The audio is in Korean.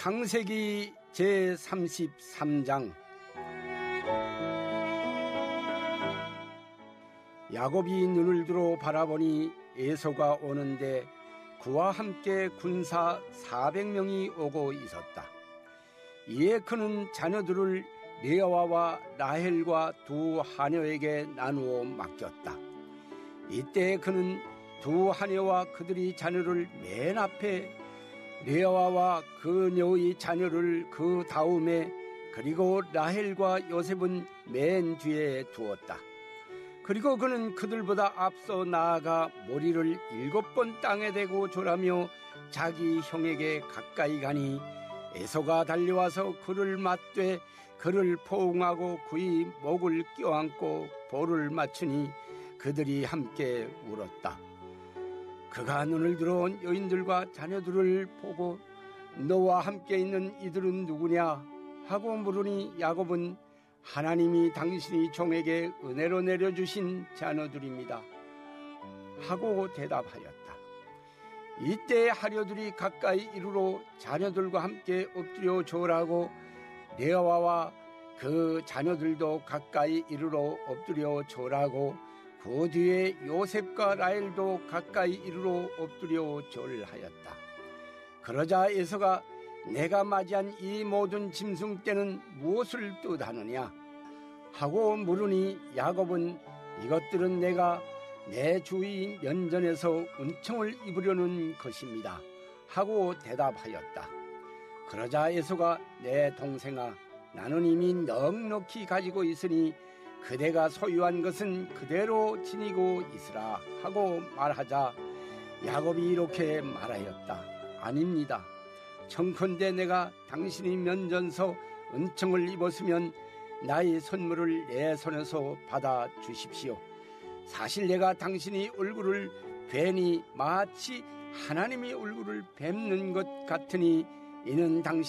창세기 제33장. 야곱이 눈을 들어 바라보니 에서가 오는데 그와 함께 군사 400명이 오고 있었다. 이에 그는 자녀들을 레아와 라헬과 두 하녀에게 나누어 맡겼다. 이때 그는 두 하녀와 그들의 자녀를 맨 앞에, 레아와 그녀의 자녀를 그 다음에, 그리고 라헬과 요셉은 맨 뒤에 두었다. 그리고 그는 그들보다 앞서 나아가 머리를 7번 땅에 대고 졸하며 자기 형에게 가까이 가니 에서가 달려와서 그를 맞되 그를 포옹하고 그의 목을 껴안고 볼을 맞추니 그들이 함께 울었다. 그가 눈을 들어온 여인들과 자녀들을 보고 너와 함께 있는 이들은 누구냐 하고 물으니 야곱은 하나님이 당신이 종에게 은혜로 내려주신 자녀들입니다 하고 대답하였다. 이때 하녀들이 가까이 이르러 자녀들과 함께 엎드려 절하고 레아와 그 자녀들도 가까이 이르러 엎드려 절하고 그 뒤에 요셉과 라헬도 가까이 이르러 엎드려 절하였다. 그러자 에서가 내가 맞이한 이 모든 짐승 떼는 무엇을 뜻하느냐 하고 물으니 야곱은 이것들은 내가 내 주의 면전에서 은총을 입으려는 것입니다 하고 대답하였다. 그러자 에서가 내 동생아, 나는 이미 넉넉히 가지고 있으니 그대가 소유한 것은 그대로 지니고 있으라 하고 말하자 야곱이 이렇게 말하였다. 아닙니다. 청컨대 내가 당신이 면전서 은총을 입었으면 나의 선물을 내 손에서 받아 주십시오. 사실 내가 당신이 얼굴을 뵈니 마치 하나님의 얼굴을 뵙는 것 같으니 이는 당신